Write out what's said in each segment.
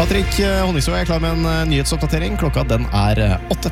Patrick Honningsvåg er klar med en nyhetsoppdatering. Klokka den er 8.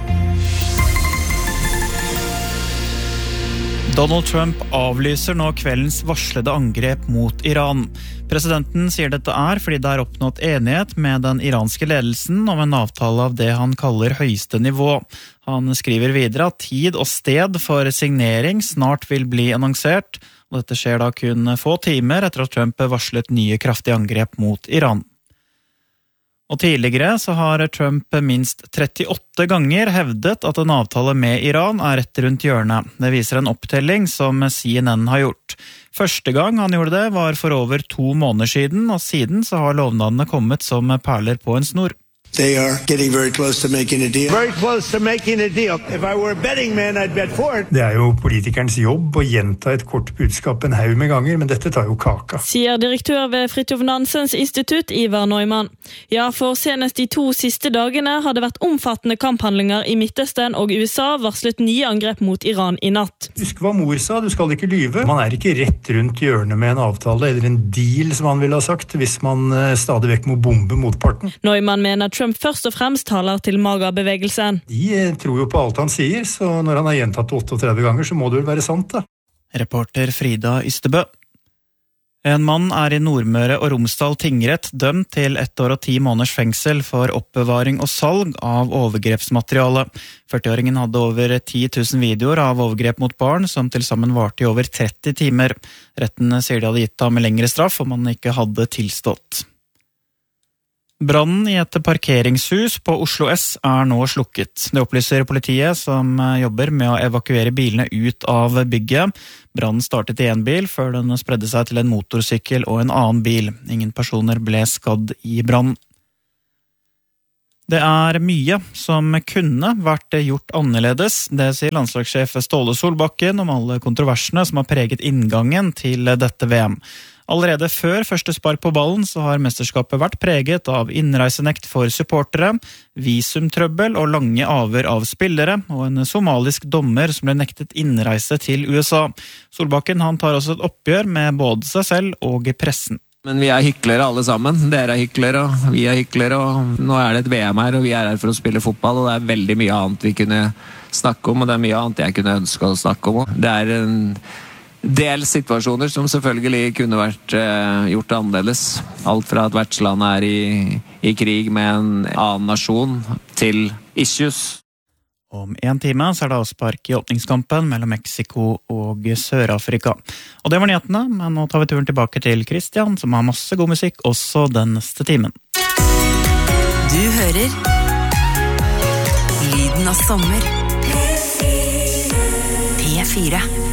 Donald Trump avlyser nå kveldens varslede angrep mot Iran. Presidenten sier dette fordi det er oppnådd enighet med den iranske ledelsen om en avtale av det han kaller høyeste nivå. Han skriver videre at tid og sted for signering snart vil bli annonsert, og dette skjer da kun få timer etter at Trump varslet nye kraftige angrep mot Iran. Og tidligere så har Trump minst 38 ganger hevdet at en avtale med Iran er rett rundt hjørnet. Det viser en opptelling som CNN har gjort. Første gang han gjorde det var for over 2 måneder siden, og siden så har lovnadene kommet som perler på en snor. They are getting very close to making a deal. Very close to making a deal. If I were a betting man, I'd bet for it. Det jo politikernes jobb å gjenta et kort budskap en haug med ganger, men dette tar jo kaka. Sier direktør ved Fridtjof Nansens institutt, Ivar Neumann. Ja, for senest de 2 siste dagene har det vært omfattende kamphandlinger i Midtøsten, og USA varslet nye angrep mot Iran i natt. Husk hva mor sa, du skal ikke lyve. Man ikke rett rundt hjørnet med en avtale, eller en deal, som han ville ha sagt, hvis man stadig vekk må bombe motparten. Neumann mener Trump først og fremst taler til MAGA-bevegelsen. De tror jo på alt han sier, så når han har gjentatt 38 ganger, så må det vel være sant, da. Reporter Frida Ystebø. En mann i Nordmøre og Romsdal tingrett dømt til 1 år og 10 måneders fengsel for oppbevaring og salg av overgrepsmateriale. 40-åringen hadde over 10 000 videoer av overgrep mot barn, som til sammen varte i over 30 timer. Retten sier de hadde gitt ham lengre straff om han ikke hadde tilstått. Brannen i et parkeringshus på Oslo S nå slukket. Det opplyser politiet som jobber med å evakuere bilene ut av bygget. Brannen startet i en bil før den spredde seg til en motorsykkel og en annen bil. Ingen personer ble skadd i brannen. Det mye som kunne vært gjort annerledes, det sier landslagssjef Ståle Solbakken om alle kontroversene som har preget inngangen til dette VM. Allerede før første spark på ballen så har mesterskapet vært preget av innreisenekt for supportere, visumtrøbbel og lange avhør av spillere, og en somalisk dommer som ble nektet innreise til USA. Solbakken han tar også et oppgjør med både seg selv og pressen. Men vi hyklere alle sammen. Dere hyklere, og vi hyklere, og nå det et VM her, og vi her for å spille fotball, og det veldig mye annet vi kunne snakke om, og det mye annet jeg kunne ønske å snakke om. Det en del situasjoner som selvfølgelig kunne vært gjort annerledes. Alt fra at vertslandet i krig med en annen nasjon til issues. Om 1 time så det avspark i åpningskampen mellom Mexico og Sør-Afrika. Og det var nyhetene, men nå tar vi turen tilbake til Christian, som har masse god musikk også den neste timen. Du hører Lyden av sommer P4.